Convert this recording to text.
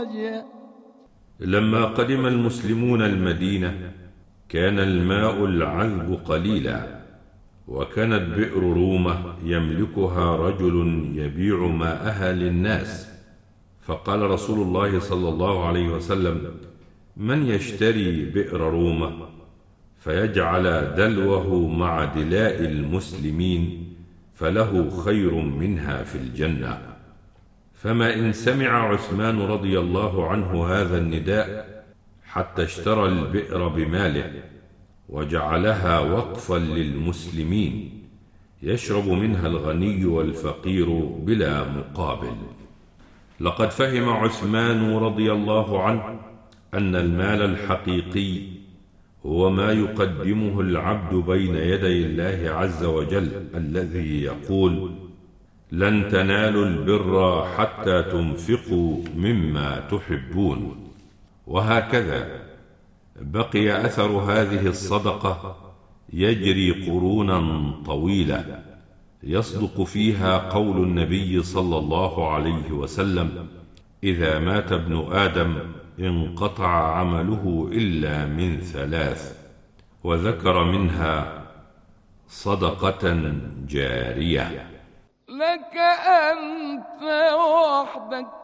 أزواجها. لما قدم المسلمون المدينة كان الماء العذب قليلا، وكانت بئر رومة يملكها رجل يبيع ماءها للناس، فقال رسول الله صلى الله عليه وسلم: من يشتري بئر رومة فيجعل دلوه مع دلاء المسلمين فله خير منها في الجنة. فما إن سمع عثمان رضي الله عنه هذا النداء حتى اشترى البئر بماله وجعلها وقفا للمسلمين يشرب منها الغني والفقير بلا مقابل. لقد فهم عثمان رضي الله عنه أن المال الحقيقي هو ما يقدمه العبد بين يدي الله عز وجل، الذي يقول: لن تنالوا البر حتى تنفقوا مما تحبون. وهكذا بقي أثر هذه الصدقة يجري قرونا طويلة يصدق فيها قول النبي صلى الله عليه وسلم: إذا مات ابن آدم انقطع عمله إلا من ثلاث، وذكر منها صدقة جارية. لك أنت وحدك